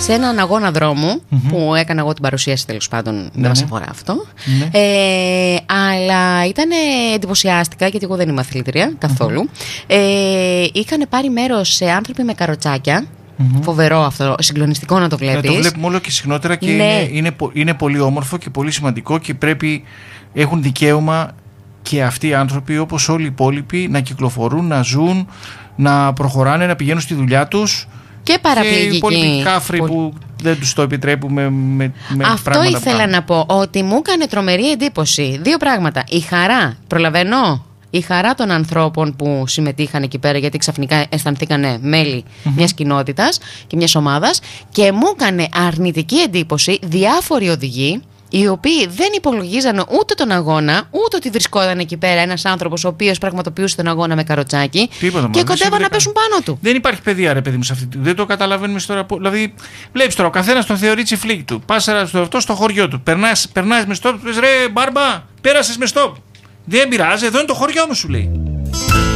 σε έναν αγώνα δρόμου που έκανα εγώ την παρουσίαση, τέλος πάντων. Δεν μας αφορά αυτό. Αλλά ήταν εντυπωσιάστηκα, γιατί εγώ δεν είμαι αθλήτρια καθόλου. Είχαν πάρει μέρος σε άνθρωποι με καροτσάκια. Φοβερό αυτό, συγκλονιστικό να το βλέπεις. Το βλέπουμε όλο και συχνότερα και είναι πολύ όμορφο και πολύ σημαντικό και έχουν δικαίωμα και αυτοί οι άνθρωποι, όπως όλοι οι υπόλοιποι, να κυκλοφορούν, να ζουν, να προχωράνε, να πηγαίνουν στη δουλειά τους. Και παραπληγικοί. Και οι υπόλοιποι κάφροι που δεν τους το επιτρέπουμε με αυτό ήθελα να πω, ότι μου έκανε τρομερή εντύπωση. Δύο πράγματα. Η χαρά, προλαβαίνω. Η χαρά των ανθρώπων που συμμετείχαν εκεί πέρα, γιατί ξαφνικά αισθανθήκανε μέλη μιας κοινότητας και μιας ομάδας, και μου έκανε αρνητική εντύπωση διάφοροι οδηγοί, οι οποίοι δεν υπολογίζανε ούτε τον αγώνα, ούτε ότι βρισκόταν εκεί πέρα ένας άνθρωπος ο οποίος πραγματοποιούσε τον αγώνα με καροτσάκι και κοντεύαν να πέσουν πάνω του. Δεν υπάρχει παιδεία, ρε παιδί μου, σε αυτή. Δεν το καταλαβαίνουμε τώρα. Δηλαδή, βλέπεις τώρα, ο καθένας τον θεωρεί τσιφλίκι του. Πας στο χωριό του. Περνάς με στόπ, του πες ρε μπάρμπα, πέρασες με στόπ. Δεν πειράζει, εδώ είναι το χωριό μου, σου λέει.